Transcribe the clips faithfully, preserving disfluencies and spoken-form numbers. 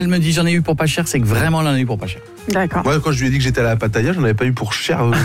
Elle me dit j'en ai eu pour pas cher, c'est que vraiment elle en a eu pour pas cher. D'accord. Moi, quand je lui ai dit que j'étais à la Pattaya, j'en avais pas eu pour cher. Euh...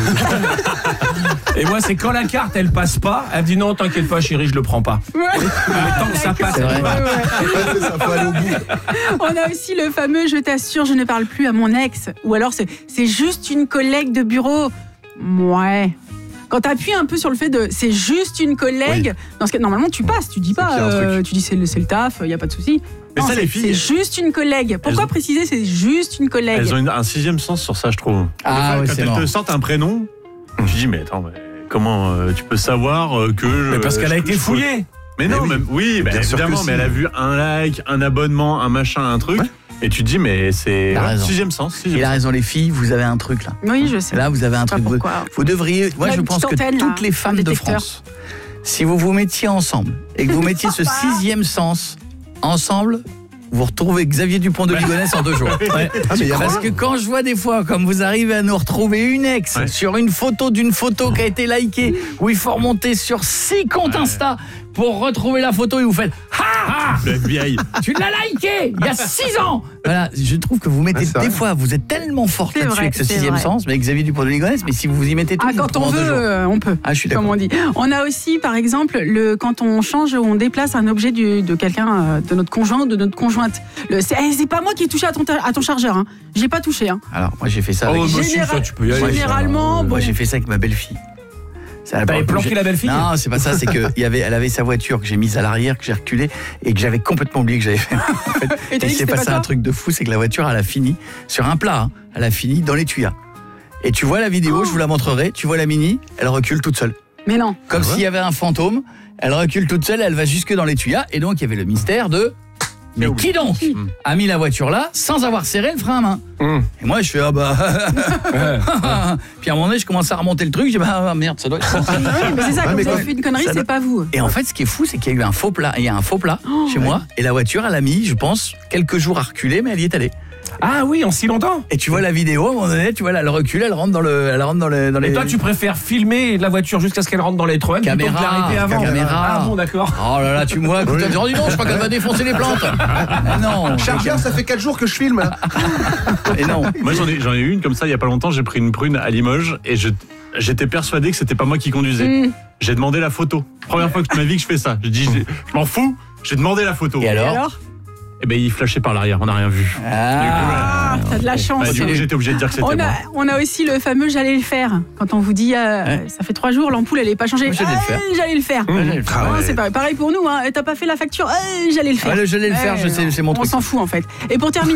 Et moi, c'est quand la carte, elle passe pas, elle me dit non, t'inquiète pas, chérie, je le prends pas. Ouais. Mais tant que ça passe, C'est vrai. elle va. Ouais, ouais. ça faut aller au bout. On a aussi le fameux je t'assure, je ne parle plus à mon ex. Ou alors c'est, c'est juste une collègue de bureau. Ouais. Quand tu appuies un peu sur le fait de c'est juste une collègue, Oui. dans ce cas, normalement tu passes, tu dis pas, qu'il y a un euh, truc. tu dis c'est le, c'est le taf, il n'y a pas de souci. Mais Non, ça, c'est, les filles, c'est juste une collègue. Pourquoi ont- préciser c'est juste une collègue? Elles ont une- un sixième sens sur ça, je trouve. Ah Des fois, ouais, quand c'est elles mort. te sortent un prénom, tu dis mais attends, mais comment euh, tu peux savoir euh, que je- Mais parce qu'elle a je- été je- fouillée. Mais non, Mais oui. même oui, bah, Bien sûr évidemment, que si. mais elle a vu un like, un abonnement, un machin, un truc, Ouais. et tu te dis mais c'est T'as ouais, raison. sixième sens. Sixième Il a sens. raison les filles, vous avez un truc là. Oui, je sais. Là vous avez un Pas truc. Vous, pourquoi. vous devriez. Moi Là, je une pense que petite antenne, toutes là, les femmes un de détecteur. France, si vous vous mettiez ensemble et que vous mettiez ce sixième sens ensemble, vous retrouvez Xavier Dupont de Ligonnès en deux jours. Ouais. Ah, mais il y a Parce que quand je vois des fois, comme vous arrivez à nous retrouver une ex Ouais. sur une photo d'une photo qui a été likée, où il faut remonter sur six comptes Ouais. Insta pour retrouver la photo et vous faites ah, Le F B I. tu l'as liké il y a six ans. Voilà, je trouve que vous mettez Ouais, c'est des vrai. fois, vous êtes tellement fort C'est là-dessus vrai, avec ce c'est sixième vrai. sens, mais Xavier Dupont de Ligonnès, mais si vous vous y mettez tout, Ah, vous quand on le trouvez en deux veut, jours. euh, on peut. Ah, je suis d'accord. Comme on dit. On a aussi, par exemple, le, quand on change ou on déplace un objet du, de quelqu'un, euh, de notre conjoint ou de notre conjointe. Le, c'est, eh, c'est pas moi qui ai touché à ton, ta- à ton chargeur. Hein. J'ai pas touché. Hein. Alors, moi j'ai fait ça Oh, avec moi aussi, Général- ça, tu peux y aller. Généralement, bon. Moi j'ai fait ça avec ma belle-fille. Ça, T'avais planqué la belle-fille? Non, c'est pas ça, c'est que il y avait, elle avait sa voiture que j'ai mise à l'arrière, que j'ai reculée et que j'avais complètement oublié que j'avais fait. En fait. Et t'as Et dit il que s'est c'était passé pas un toi truc de fou, c'est que la voiture elle a fini sur un plat, hein, elle a fini dans les tuyas. Et tu vois la vidéo, je vous la montrerai, tu vois la Mini, elle recule toute seule. Mais non. Comme s'il y avait un fantôme, elle recule toute seule, elle va jusque dans les tuyas et donc il y avait le mystère de mais qui donc a mis la voiture là sans avoir serré le frein à main. Hum. Et moi je fais ah bah puis à un moment donné je commence à remonter le truc, je dis bah merde ça doit être ça. Oui, mais c'est ça, quand mais vous avez quand- fait une connerie, ça c'est doit- pas vous. Et en fait, ce qui est fou, c'est qu'il y a eu un faux plat. Il y a un faux plat Oh, chez moi. Et la voiture, elle a mis, je pense, quelques jours à reculer, mais elle y est allée. Ah oui, en si longtemps. Et tu vois la vidéo, à un moment donné, tu vois, là, elle recule, elle rentre dans le, elle rentre dans le, dans les. Et toi, tu préfères filmer la voiture jusqu'à ce qu'elle rentre dans les trônes plutôt que Caméra, l'arrêter avant. caméra. Ah bon, d'accord. Oh là là, tu me vois, écoute, tu dis non, je crois qu'elle va défoncer les plantes. Mais non. Chargeur, ça fait quatre jours que je filme. là. Et non. Moi j'en ai, j'en ai eu une comme ça il y a pas longtemps, j'ai pris une prune à Limoges et je, j'étais persuadé que c'était pas moi qui conduisais. Mm. J'ai demandé la photo. Première fois que ma vie que je fais ça. Je dis je, je m'en fous, j'ai demandé la photo. Et Et alors, alors Et ben il flashait par l'arrière, on n'a rien vu. Ah, t'as de la chance. Bah, du coup j'étais obligé de dire que c'était On moi. a, on a aussi le fameux j'allais le faire. Quand on vous dit euh, Ouais. ça fait trois jours, l'ampoule elle est pas changée. Moi, j'allais le faire. Ah, j'allais le faire. Ouais, j'allais le faire. Ah, ouais. c'est pareil. Pareil pour nous. Hein. T'as pas fait la facture. Ah, j'allais le faire. Ouais, le j'allais le faire, Ouais, je sais, c'est mon on truc. s'en fout en fait. Et pour terminer.